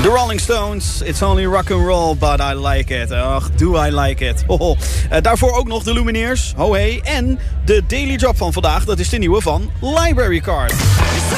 The Rolling Stones, it's only rock and roll, but I like it. Ach, do I like it. Daarvoor ook nog de Lumineers, ho hey, en de Daily Job van vandaag. Dat is de nieuwe van Library Card.